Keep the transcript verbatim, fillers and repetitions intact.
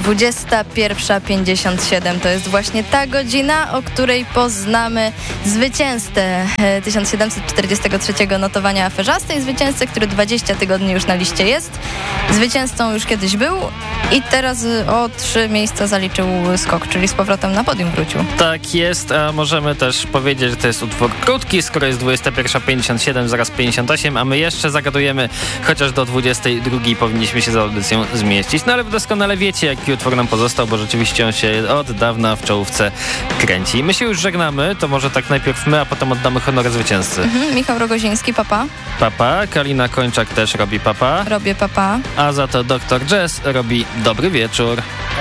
dwudziesta pierwsza pięćdziesiąt siedem to jest właśnie ta godzina, o której poznamy zwycięzcę tysiąc siedemset czterdziestego trzeciego notowania aferzastej, zwycięzcę, który dwadzieścia tygodni już na liście jest. Zwycięzcą już kiedyś był i teraz o trzy miejsca zaliczył skok, czyli z powrotem na podium wrócił. Tak jest, a możemy też powiedzieć, że to jest utwór krótki, skoro jest dwudziesta pierwsza pięćdziesiąt siedem, zaraz pięćdziesiąt osiem, a my jeszcze zagadujemy, chociaż do dwudziestej drugiej powinniśmy się za audycją zmieścić. No ale doskonale wiecie, jaki utwór nam pozostał, bo rzeczywiście on się od dawna w czołówce kręci. My się już żegnamy, to może tak najpierw my, a potem oddamy honor zwycięzcy. Mhm, Michał Rogoziński, papa. Papa, Kalina Kończak też robi papa. Robię papa. A za to doktor Jazz robi dobry wieczór.